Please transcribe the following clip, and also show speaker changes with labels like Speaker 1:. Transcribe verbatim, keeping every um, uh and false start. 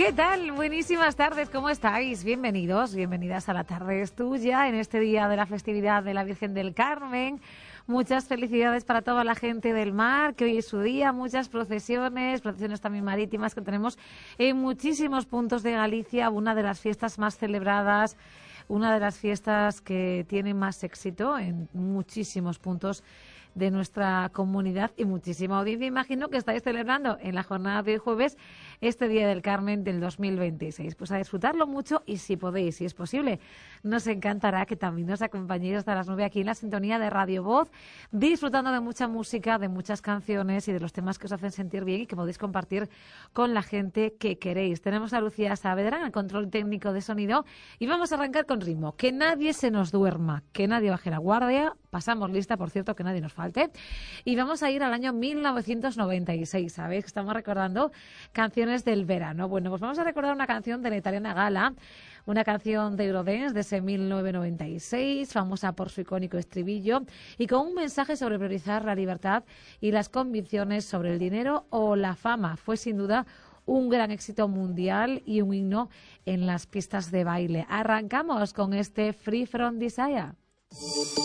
Speaker 1: ¿Qué tal? Buenísimas tardes, ¿cómo estáis? Bienvenidos, bienvenidas a La Tarde es Tuya en este día de la festividad de la Virgen del Carmen. Muchas felicidades para toda la gente del mar, que hoy es su día, muchas procesiones, procesiones también marítimas que tenemos en muchísimos puntos de Galicia, una de las fiestas más celebradas, una de las fiestas que tiene más éxito en muchísimos puntos de nuestra comunidad y muchísima audiencia. Imagino que estáis celebrando en la jornada de hoy jueves este Día del Carmen del dos mil veintiséis. Pues a disfrutarlo mucho y si podéis, si es posible, nos encantará que también nos acompañéis hasta las nueve aquí en la sintonía de Radio Voz, disfrutando de mucha música, de muchas canciones y de los temas que os hacen sentir bien y que podéis compartir con la gente que queréis. Tenemos a Lucía Saavedra en el control técnico de sonido y vamos a arrancar con ritmo. Que nadie se nos duerma, que nadie baje la guardia. Pasamos lista, por cierto, que nadie nos falte. Y vamos a ir al año mil novecientos noventa y seis, ¿sabéis? Que estamos recordando canciones del verano. Bueno, pues vamos a recordar una canción de la italiana Gala, una canción de Eurodance de ese mil novecientos noventa y seis, famosa por su icónico estribillo y con un mensaje sobre priorizar la libertad y las convicciones sobre el dinero o la fama. Fue sin duda un gran éxito mundial y un himno en las pistas de baile. Arrancamos con este Free From Desire.